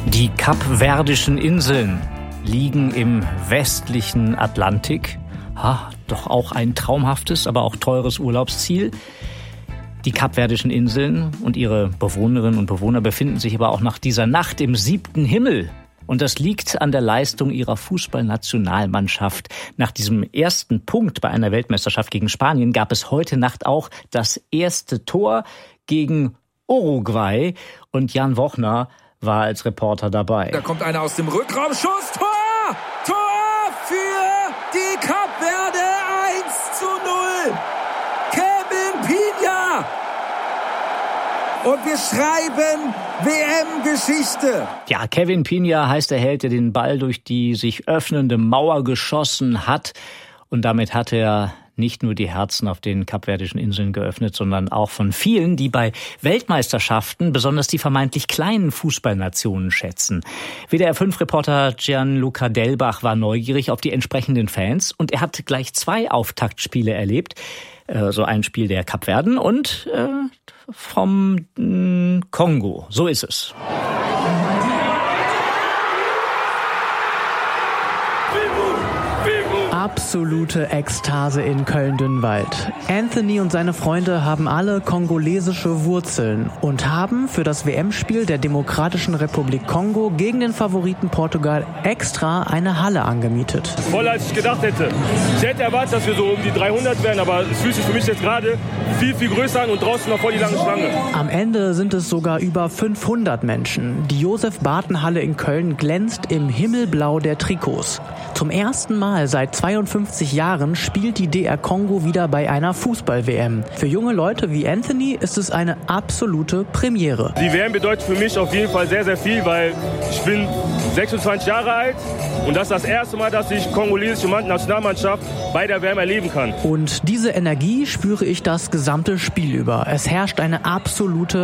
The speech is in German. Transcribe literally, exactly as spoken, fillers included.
Die Kapverdischen Inseln liegen im westlichen Atlantik. Ha, doch auch ein traumhaftes, aber auch teures Urlaubsziel. Die Kapverdischen Inseln und ihre Bewohnerinnen und Bewohner befinden sich aber auch nach dieser Nacht im siebten Himmel. Und das liegt an der Leistung ihrer Fußballnationalmannschaft. Nach diesem ersten Punkt bei einer Weltmeisterschaft gegen Spanien gab es heute Nacht auch das erste Tor gegen Uruguay. Und Jan Wochner war als Reporter dabei. Da kommt einer aus dem Rückraum. Schuss, Tor! Tor für die Kapverde, eins zu null. Kevin Pina! Und wir schreiben W M-Geschichte. Ja, Kevin Pina heißt der Held, der den Ball durch die sich öffnende Mauer geschossen hat. Und damit hat er nicht nur die Herzen auf den Kapverdischen Inseln geöffnet, sondern auch von vielen, die bei Weltmeisterschaften besonders die vermeintlich kleinen Fußballnationen schätzen. W D R fünf Reporter Gianluca Delbach war neugierig auf die entsprechenden Fans und er hat gleich zwei Auftaktspiele erlebt. So ein Spiel der Kapverden und äh, vom äh, Kongo. So ist es. Absolute Ekstase in Köln-Dünnwald. Anthony und seine Freunde haben alle kongolesische Wurzeln und haben für das W M-Spiel der Demokratischen Republik Kongo gegen den Favoriten Portugal extra eine Halle angemietet. Voller als ich gedacht hätte. Ich hätte erwartet, dass wir so um die dreihundert wären, aber es fühlt sich für mich jetzt gerade viel, viel größer an und draußen noch voll die lange Schlange. Am Ende sind es sogar über fünfhundert Menschen. Die Josef-Barten-Halle in Köln glänzt im Himmelblau der Trikots. Zum ersten Mal seit zweiundfünfzig Jahren spielt die D R Kongo wieder bei einer Fußball-W M. Für junge Leute wie Anthony ist es eine absolute Premiere. Die W M bedeutet für mich auf jeden Fall sehr, sehr viel, weil ich bin sechsundzwanzig Jahre alt und das ist das erste Mal, dass ich kongolesische Nationalmannschaft bei der W M erleben kann. Und diese Energie spüre ich das gesamte Spiel über. Es herrscht eine absolute